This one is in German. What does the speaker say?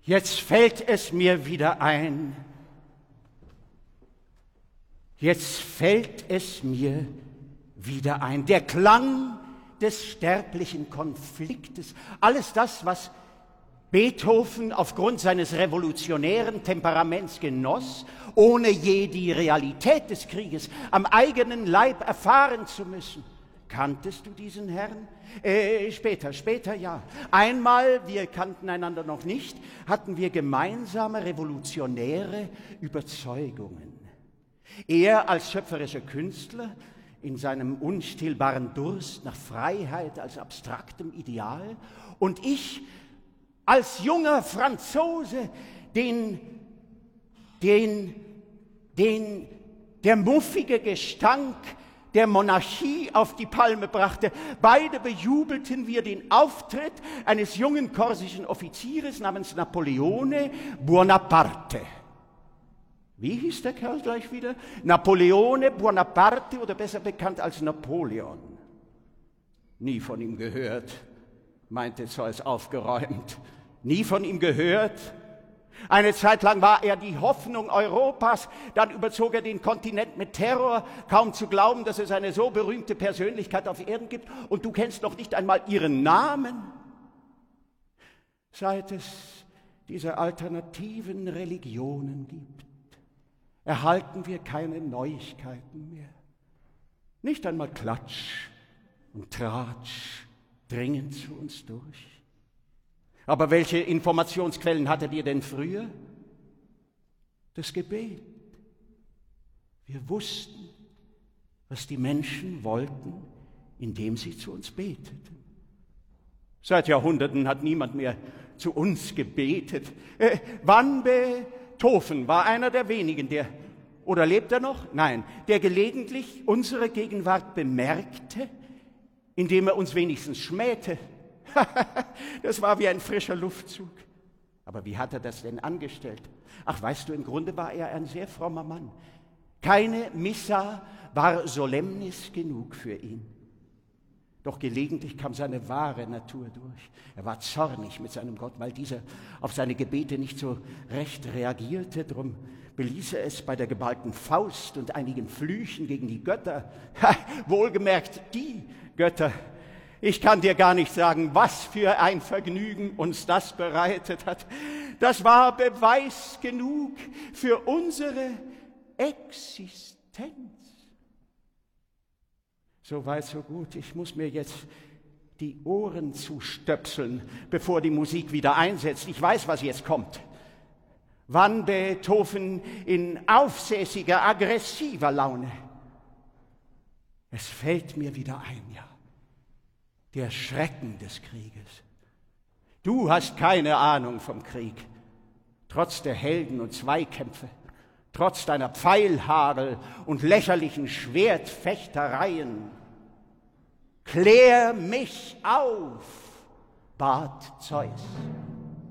Jetzt fällt es mir wieder ein. Jetzt fällt es mir wieder ein. Der Klang des sterblichen Konfliktes. Alles das, was Beethoven aufgrund seines revolutionären Temperaments genoss, ohne je die Realität des Krieges am eigenen Leib erfahren zu müssen. Kanntest du diesen Herrn? Später, ja. Einmal, wir kannten einander noch nicht, hatten wir gemeinsame revolutionäre Überzeugungen. Er als schöpferischer Künstler in seinem unstillbaren Durst nach Freiheit als abstraktem Ideal und ich als junger Franzose, der muffige Gestank der Monarchie auf die Palme brachte. Beide bejubelten wir den Auftritt eines jungen korsischen Offizieres namens Napoleone Buonaparte. Wie hieß der Kerl gleich wieder? Napoleone Buonaparte oder besser bekannt als Napoleon. Nie von ihm gehört, meinte Zeus aufgeräumt. Nie von ihm gehört. Eine Zeit lang war er die Hoffnung Europas, dann überzog er den Kontinent mit Terror, kaum zu glauben, dass es eine so berühmte Persönlichkeit auf Erden gibt, und du kennst noch nicht einmal ihren Namen. Seit es diese alternativen Religionen gibt, erhalten wir keine Neuigkeiten mehr. Nicht einmal Klatsch und Tratsch dringen zu uns durch. Aber welche Informationsquellen hattet ihr denn früher? Das Gebet. Wir wussten, was die Menschen wollten, indem sie zu uns beteten. Seit Jahrhunderten hat niemand mehr zu uns gebetet. Van Beethoven war einer der wenigen, oder lebt er noch? Nein, der gelegentlich unsere Gegenwart bemerkte, indem er uns wenigstens schmähte. Das war wie ein frischer Luftzug. Aber wie hat er das denn angestellt? Ach, weißt du, im Grunde war er ein sehr frommer Mann. Keine Missa war solemnis genug für ihn. Doch gelegentlich kam seine wahre Natur durch. Er war zornig mit seinem Gott, weil dieser auf seine Gebete nicht so recht reagierte. Drum beließ er es bei der geballten Faust und einigen Flüchen gegen die Götter. Wohlgemerkt, die Götter. Ich kann dir gar nicht sagen, was für ein Vergnügen uns das bereitet hat. Das war Beweis genug für unsere Existenz. So weit, so gut. Ich muss mir jetzt die Ohren zustöpseln, bevor die Musik wieder einsetzt. Ich weiß, was jetzt kommt. Van Beethoven in aufsässiger, aggressiver Laune. Es fällt mir wieder ein, ja. Der Schrecken des Krieges. Du hast keine Ahnung vom Krieg. Trotz der Helden und Zweikämpfe, trotz deiner Pfeilhagel und lächerlichen Schwertfechtereien. Klär mich auf, bat Zeus.